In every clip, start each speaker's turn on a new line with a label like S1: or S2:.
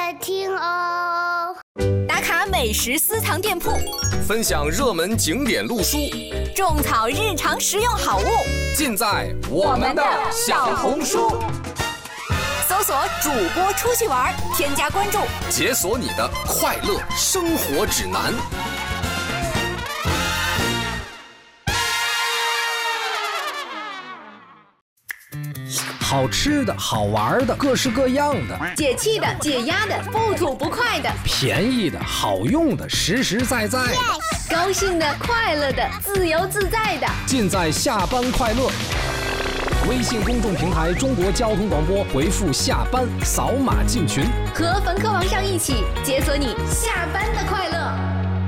S1: 爱听哦。
S2: 打卡美食私藏店铺，
S3: 分享热门景点路书，
S2: 种草日常实用好物，
S3: 尽在我们的小红书。
S2: 搜索主播出去玩，添加关注，
S3: 解锁你的快乐生活指南。
S4: 好吃的好玩的各式各样的，
S2: 解气的解压的不吐不快的，
S4: 便宜的好用的实实在在，
S2: 高兴的快乐的自由自在的，
S4: 尽在下班快乐。微信公众平台中国交通广播，回复下班扫码进群，
S2: 和冯科王上一起解锁你下班的快乐。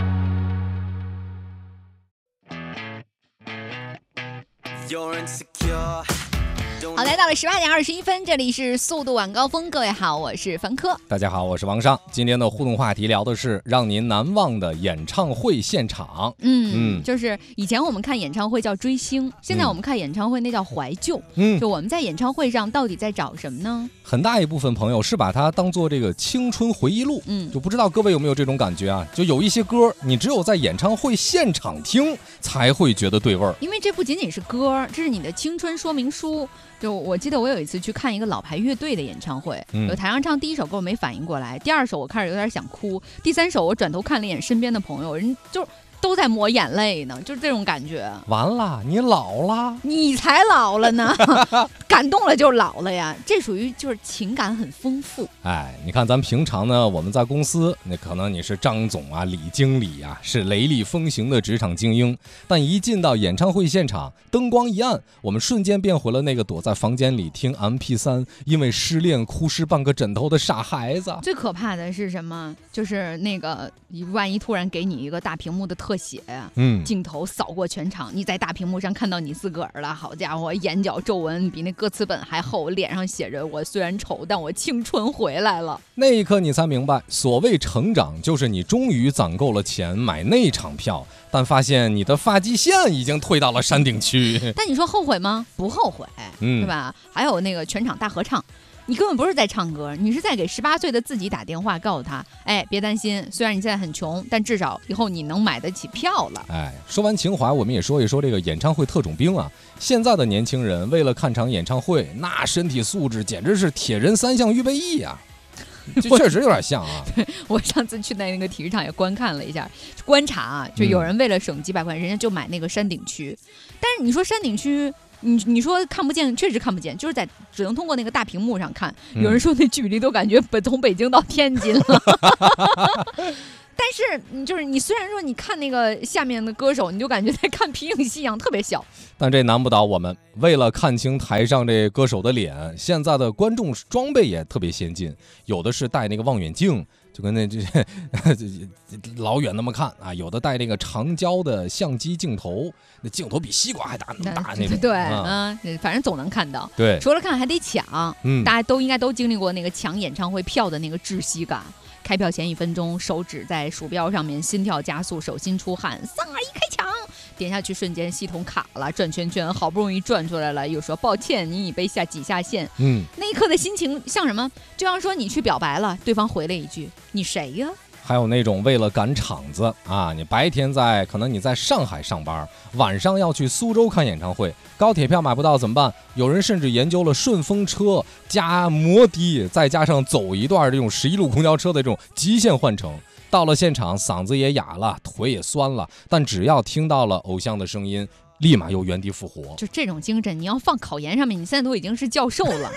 S2: 好，来到了18点21分，这里是速度晚高峰，各位好，我是冯科。
S4: 大家好，我是王尚。今天的互动话题聊的是让您难忘的演唱会现场。
S5: 就是以前我们看演唱会叫追星，现在我们看演唱会那叫怀旧。就我们在演唱会上到底在找什么呢？
S4: 很大一部分朋友是把它当做这个青春回忆录。就不知道各位有没有这种感觉啊？就有一些歌，你只有在演唱会现场听才会觉得对味儿，
S5: 因为这不仅仅是歌，这是你的青春说明书。就我记得我有一次去看一个老牌乐队的演唱会，有台上唱第一首歌我没反应过来，第二首我开始有点想哭，第三首我转头看了一眼身边的朋友，人就都在抹眼泪呢，就是这种感觉。
S4: 完了，你老了，
S5: 你才老了呢，感动了就老了呀，这属于就是情感很丰富。
S4: 哎，你看咱平常呢，我们在公司，那可能你是张总啊、李经理啊，是雷厉风行的职场精英，但一进到演唱会现场，灯光一暗，我们瞬间变回了那个躲在房间里听 MP3， 因为失恋哭湿半个枕头的傻孩子。
S5: 最可怕的是什么？就是那个万一突然给你一个大屏幕的特写呀，镜头扫过全场，你在大屏幕上看到你自个儿了，好家伙，眼角皱纹比那歌词本还厚，脸上写着我虽然丑，但我青春回来了。
S4: 那一刻你才明白，所谓成长，就是你终于攒够了钱买那场票，但发现你的发际线已经退到了山顶区。
S5: 但你说后悔吗？不后悔，对吧？还有那个全场大合唱，你根本不是在唱歌，你是在给18岁的自己打电话，告诉他，哎，别担心，虽然你现在很穷，但至少以后你能买得起票了。
S4: 哎，说完情怀，我们也说一说这个演唱会特种兵啊。现在的年轻人为了看场演唱会，那身体素质简直是铁人3项预备役啊。这确实有点像啊。
S5: 我上次去那个体育场也观看了一下，观察啊，就有人为了省几百块，人家就买那个山顶区。但是你说山顶区，你说看不见，确实看不见，就是只能通过那个大屏幕上看。有人说那距离都感觉从北京到天津了。但是就是你虽然说你看那个下面的歌手，你就感觉在看皮影戏一样，特别小。
S4: 但这难不倒我们，为了看清台上这歌手的脸，现在的观众装备也特别先进，有的是戴那个望远镜，就跟那老远那么看啊，有的带那个长焦的相机镜头，那镜头比西瓜还大那么大那种。
S5: 对，反正总能看到。
S4: 对，
S5: 除了看还得抢，大家应该都经历过那个抢演唱会票的那个窒息感。开票前1分钟，手指在鼠标上面，心跳加速，手心出汗，3、2、1开抢，点下去瞬间系统卡了，转圈圈，好不容易转出来了，又说抱歉，你已被挤下线。那一刻的心情像什么？就像说你去表白了，对方回了一句你谁呀？
S4: 还有那种为了赶场子啊，你白天可能你在上海上班，晚上要去苏州看演唱会，高铁票买不到怎么办？有人甚至研究了顺风车加摩的，再加上走一段这种11路公交车的这种极限换乘。到了现场，嗓子也哑了，腿也酸了，但只要听到了偶像的声音，立马又原地复活。
S5: 就这种精神，你要放考研上面，你现在都已经是教授了。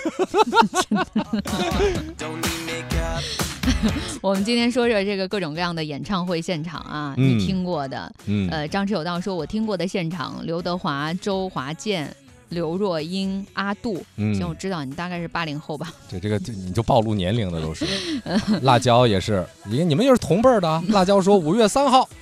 S5: 我们今天说说这个各种各样的演唱会现场啊，你听过的，张弛有道说我听过的现场，刘德华、周华健、刘若英、阿杜。行，我知道你大概是80后吧。
S4: 这个你就暴露年龄的都是。辣椒也是，你们又是同辈的。辣椒说5月3号